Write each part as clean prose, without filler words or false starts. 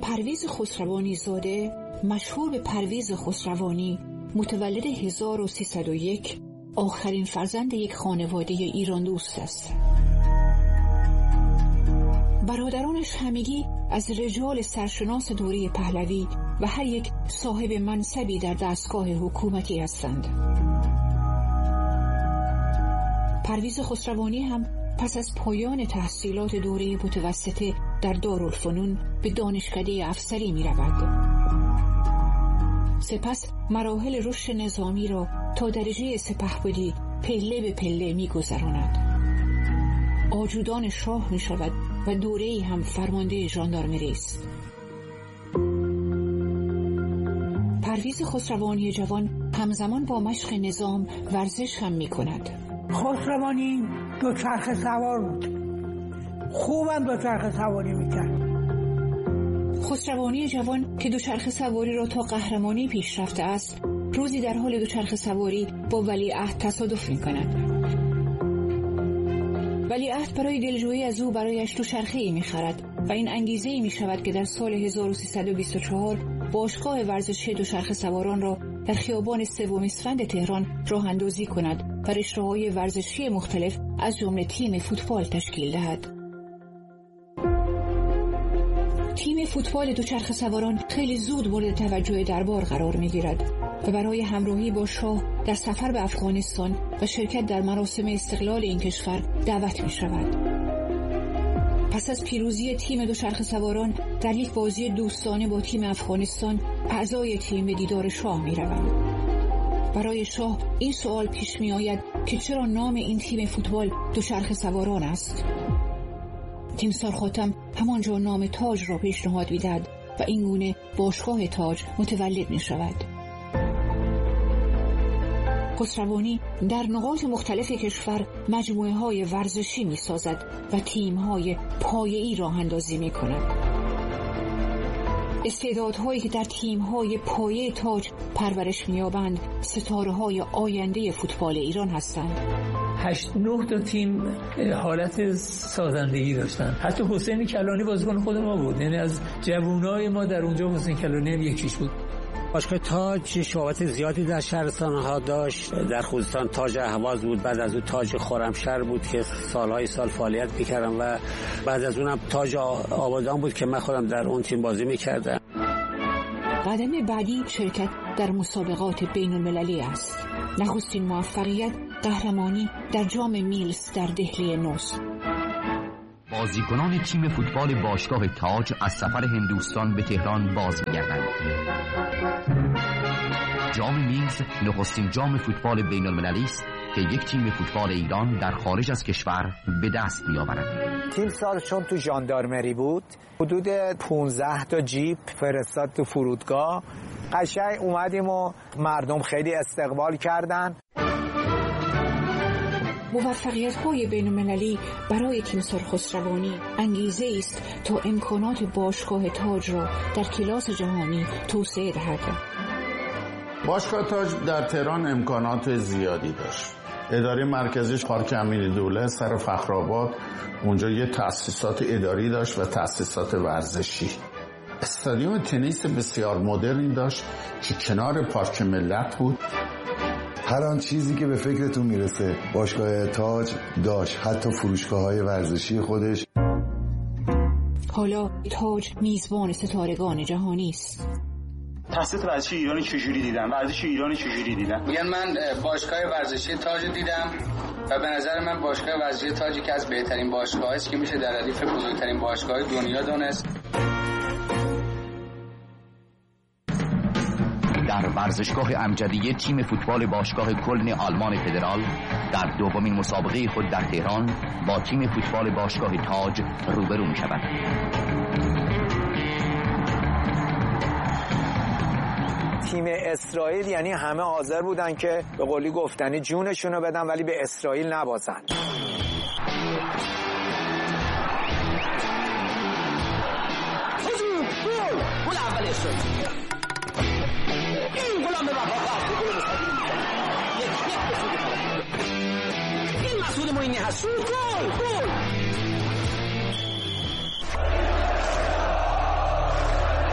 پرویز خسروانی زاده، مشهور به پرویز خسروانی، متولد 1301، آخرین فرزند یک خانواده ایران دوست است. برادرانش همگی از رجال سرشناس دوره پهلوی و هر یک صاحب منصبی در دستگاه حکومتی هستند. پرویز خسروانی هم پس از پایان تحصیلات دوره متوسطه در دارالفنون به دانشکده افسری می رود. سپس مراحل رشد نظامی را تا درجه سپهبدی پله به پله می گذراند. آجودان شاه می شود و دوره‌ای هم فرمانده ژاندارمری است. پرویز خسروانی جوان همزمان با مشق نظام ورزش هم می کند. خسروانی دوچرخه سوار بود. خوبم دوچرخه سواری میکرد. خسروانی جوان که دوچرخه سواری را تا قهرمانی پیش رفته است، روزی در حال دوچرخه سواری با ولیعهد تصادف میکند. ولیعهد برای دلجویی از او برایش دوچرخه‌ای میخرد و این انگیزه‌ای میشود که در سال 1324 باشگاه ورزشی دوچرخه سواران را در خیابان سوم اسفند تهران راه اندازی کند و رشته‌های ورزشی مختلف از جمله تیم فوتبال تشکیل دهد. تیم فوتبال دوچرخه سواران خیلی زود مورد توجه دربار قرار می‌گیرد و برای همراهی با شاه در سفر به افغانستان و شرکت در مراسم استقلال این کشور دعوت می‌شود. پس از پیروزی تیم دوچرخه سواران در یک بازی دوستانه با تیم افغانستان، اعضای تیم به دیدار شاه می‌روند. برای شاه این سوال پیش می‌آید که چرا نام این تیم فوتبال دوچرخه سواران است. تیمسار خاتم همانجا نام تاج را پیشنهاد می‌دهد و این گونه باشگاه تاج متولد می‌شود. خسروانی در نقاط مختلف کشور مجموعه‌های ورزشی می‌سازد و تیم‌های پایه‌ای راه اندازی می‌کند. استعدادهایی که در تیم‌های پایه تاج پرورش می‌یابند ستاره‌های آینده فوتبال ایران هستند. 8-9 تا تیم حالت سازندگی داشتن. حتی حسین کلانی بازیکن خود ما بود، یعنی از جوانای ما در اونجا حسین کلانی هم یکیش بود. باشگاه تاج شعبات زیادی در شهرستان‌ها داشت. در خوزستان تاج اهواز بود، بعد از اون تاج خرمشهر بود که سالهای سال فعالیت می‌کردم و بعد از اونم تاج آبادان بود که من خودم در اون تیم بازی می‌کردم. قدم بعدی شرکت در مسابقات بین‌المللی است. نخستین موفقیت قهرمانی در جام میلز در دهلی نوست. بازیکنان تیم فوتبال باشگاه تاج از سفر هندوستان به تهران باز می‌گردند. جام میلز نخستین جام فوتبال بین‌المللی است که یک تیم فوتبال ایران در خارج از کشور به دست می‌آورد. تیم سال چون تو ژاندارمری بود، حدود 15 تا جیپ فرستاد تو فرودگاه. قشنگ اومدیم و مردم خیلی استقبال کردن. موفقیت‌های بین‌المللی برای تیمسار خسروانی انگیزه است تا امکانات باشگاه تاج را در کلاس جهانی توسعه دهد. باشگاه تاج در تهران امکانات زیادی داشت. اداره مرکزیش پارک امیرالدوله سر فخرآباد، اونجا یه تأسیسات اداری داشت و تأسیسات ورزشی. استادیوم تنیس بسیار مدرنی داشت که کنار پارک ملت بود. هر آن چیزی که به فکرتون میرسه باشگاه تاج داشت، حتی فروشگاه‌های ورزشی خودش. حالا تاج میزبان ستارگان جهانی است. تحصیلات ورزشی ایرانی چجوری دیدن؟ ورزش ایرانی چجوری دیدن؟ میگن من باشگاه ورزشی تاج دیدم و به نظر من باشگاه ورزشی تاج یکی از بهترین باشگاه‌ها است که میشه در ردیف بزرگترین باشگاه دنیا دونست. در ورزشگاه امجدیه تیم فوتبال باشگاه کلن آلمان فدرال در دومین مسابقه خود در تهران با تیم فوتبال باشگاه تاج روبرو می‌شود. تیم اسرائیل یعنی همه حاضر بودن که به قولی گفتنی جونشونو بدن ولی به اسرائیل نبازن. گل اول اسرائیل. این گل هم به وفاقت گل مستقیم این مسعود معینی هست. گل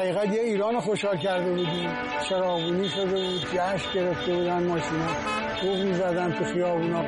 حقیقت یه ایران خوشحال کرده بودیم، چراغونی شده بود، جشن گرفته بودن، ماشینا خوب می‌زدن تو خیابونا.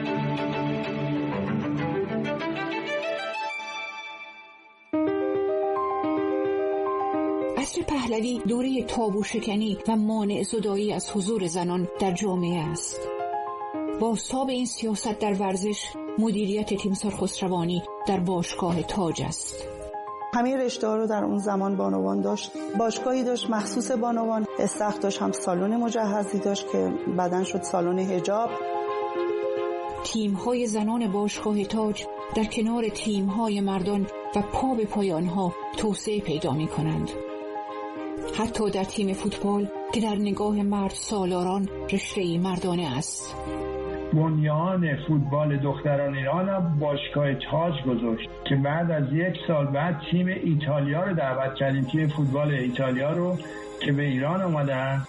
عصر پهلوی دوره تابو شکنی و مانع زدایی از حضور زنان در جامعه است. بازتاب این سیاست در ورزش مدیریت تیمسار خسروانی در باشگاه تاج است. همه رشته‌ها رو در اون زمان بانوان داشت. باشگاهی داشت مخصوص بانوان، استخر داشت، هم سالن مجهزی داشت که بعداً شد سالن حجاب. تیم‌های زنان باشگاه تاج در کنار تیم‌های مردان و پا به پای آنها توسعه پیدا می‌کنند. حتی در تیم فوتبال که در نگاه مرد سالاران رشته‌ای مردانه است. بنیان فوتبال دختران ایران هم باشگاه تاج گذاشت که بعد از 1 سال بعد تیم ایتالیا رو دعوت کردیم، تیم فوتبال ایتالیا رو که به ایران آمدن.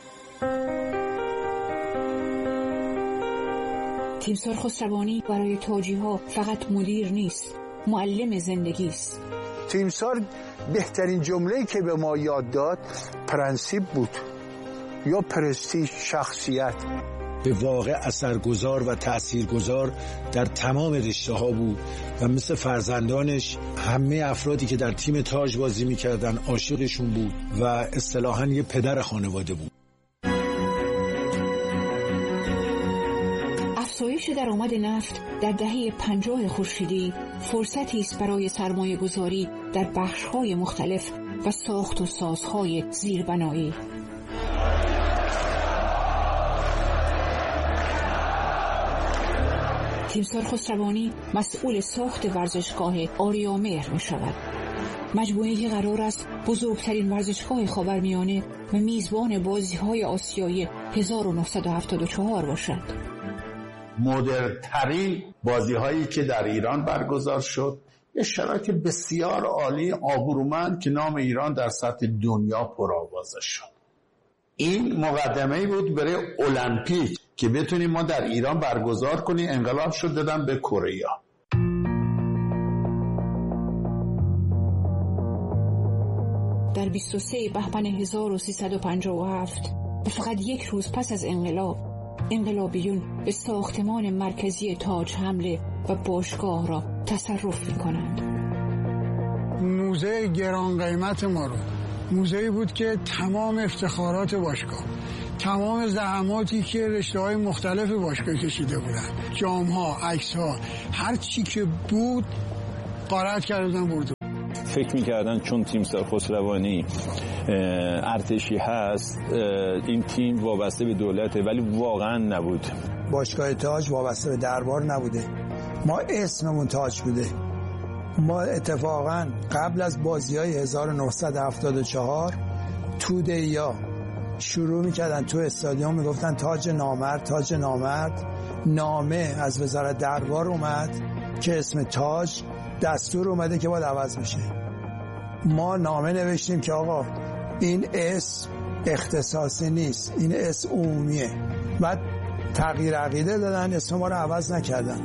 تیمسار خسروانی برای تاجی‌ها فقط مدیر نیست، معلم زندگی است. تیمسار بهترین جمله‌ای که به ما یاد داد پرنسیپ بود یا پرستیژ، شخصیت. به واقع اثرگذار و تاثیرگذار در تمام رشته‌ها بود و مثل فرزندانش همه افرادی که در تیم تاج بازی می‌کردن عاشقشون بود و اصطلاحاً یه پدر خانواده بود. افزایش درآمد نفت در دهه 50 خورشیدی فرصتی است برای سرمایه‌گذاری در بخش‌های مختلف و ساخت و سازهای زیربنایی. تیمسار خسروانی مسئول ساخت ورزشگاه آریامهر می شود. مجموعه‌ای که قرار است بزرگترین ورزشگاه خاورمیانه و میزبان بازی‌های آسیایی 1974 باشد. مدرن‌ترین بازی‌هایی که در ایران برگزار شد، یه شرایط بسیار عالی آبرومند که نام ایران در سطح دنیا پرآوازه شد. این مقدمه‌ای بود برای المپیک که بتونیم ما در ایران برگزار کنیم. انقلاب شد دادن به کره. در 23 بهمن 1357 و فقط 1 روز پس از انقلاب، انقلابیون به ساختمان مرکزی تاج حمله و باشگاه را تصرف می‌کنند. موزه گران قیمت ما رو، موزه‌ای بود که تمام افتخارات باشگاه، تمام زحماتی که رشته‌های مختلف باشگاه کشیده بودن، جام‌ها، عکس‌ها، هر چی که بود غارت کردن برده. فکر می‌کردن چون تیمسار خسروانی ارتشی هست این تیم وابسته به دولته، ولی واقعا نبود. باشگاه تاج وابسته به دربار نبوده، ما اسممون تاج بوده. ما اتفاقا قبل از بازی‌های 1974 توده‌ایا شروع می‌کردن تو استادیوم میگفتن تاج نامرد، تاج نامرد. نامه از وزارت دربار اومد که اسم تاج دستور اومده که باید عوض میشه. ما نامه نوشتیم که آقا این اسم اختصاصی نیست، این اسم عمومیه. بعد تغییر عقیده دادن، اسم ما رو عوض نکردن.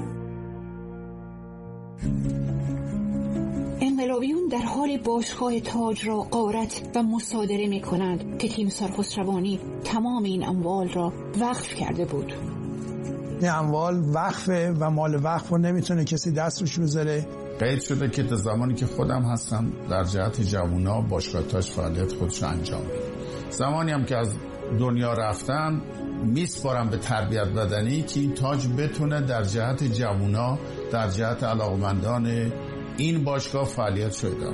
انقلابیون در حال باشگاه تاج را غارت و مصادره می کنند که تیمسار خسروانی تمام این اموال را وقف کرده بود. این اموال وقفه و مال وقف رو نمیتونه کسی دست روش بذاره. قید شده که تا زمانی که خودم هستم در جهت جوونا باشگاه تاج فعالیت خودش انجام میده. زمانی هم که از دنیا رفتن میسپارم به تربیت بدنی که این تاج بتونه در جهت جوونا، در جهت علاقمندان این باشگاه فعالیت شده.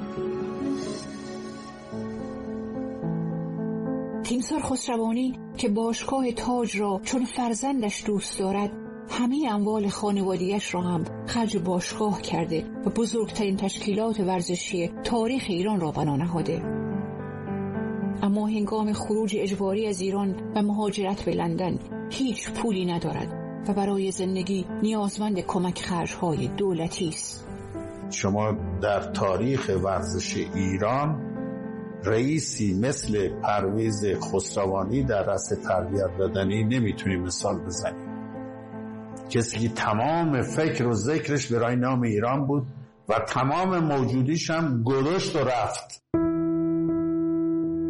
تیمسار خسروانی که باشگاه تاج را چون فرزندش دوست دارد، همه اموال خانوادگیش را هم خرج باشگاه کرده و بزرگترین تشکیلات ورزشی تاریخ ایران را بنا نهاده. اما هنگام خروج اجباری از ایران و مهاجرت به لندن هیچ پولی ندارد و برای زندگی نیازمند کمک خرج‌های دولتی است. شما در تاریخ ورزش ایران رئیسی مثل پرویز خسروانی در رأس تربیت بدنی نمیتونی مثال بزنی. کسی که تمام فکر و ذکرش برای نام ایران بود و تمام موجودیش هم گذاشت و رفت.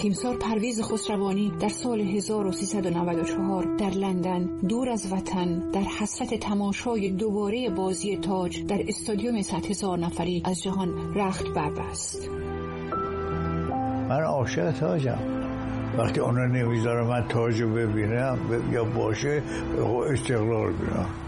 تیمسار پرویز خسروانی در سال 1394 در لندن دور از وطن در حسرت تماشای دوباره بازی تاج در استادیوم 100,000 نفری از جهان رخت بربست. من عاشق تاجم. وقتی اونا نمیذارم من تاج رو ببینم یا باشه استقلال ببینم.